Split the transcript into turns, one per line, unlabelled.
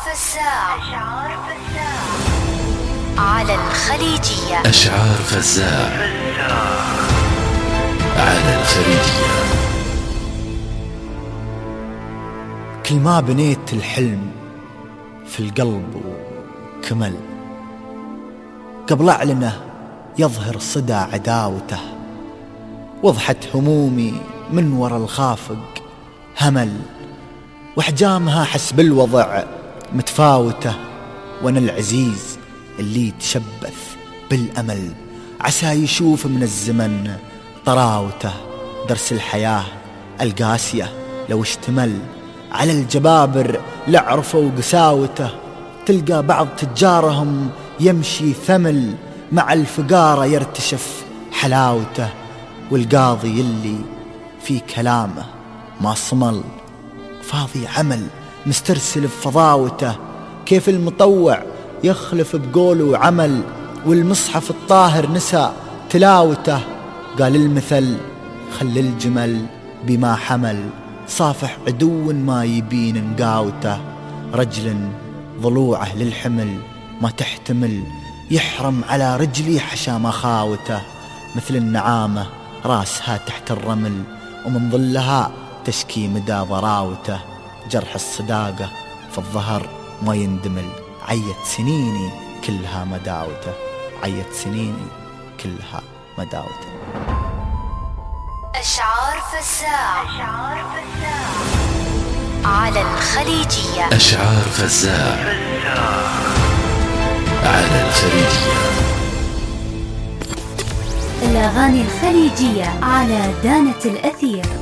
فزاع على الخليجية.
أشعار فزاع على الخليجية.
كل ما بنيت الحلم في القلب وكمل، قبل أعلنه يظهر صدى عداوته، وضحت همومي من وراء الخافق همل، واحجامها حسب الوضع متفاوته، وانا العزيز اللي تشبث بالأمل عسى يشوف من الزمن طراوته. درس الحياة القاسية لو اشتمل على الجبابر لعرفوا قساوته، تلقى بعض تجارهم يمشي ثمل مع الفقارة يرتشف حلاوته، والقاضي اللي في كلامه ما صمل فاضي عمل مسترسل بفضاوته، كيف المطوع يخلف بقوله وعمل والمصحف الطاهر نسى تلاوته. قال المثل خل الجمل بما حمل، صافح عدو ما يبين نقاوته، رجل ضلوعه للحمل ما تحتمل يحرم على رجلي حشا مخاوته، مثل النعامة راسها تحت الرمل ومن ظلها تشكي مدى ضراوته، جرح الصداقة في الظهر ما يندمل عيت سنيني كلها مداوته، عيت سنيني كلها مداوته.
أشعار فزاع على الخليجية.
أشعار فزاع على الخليجية.
الأغاني الخليجية على دانة الأثير.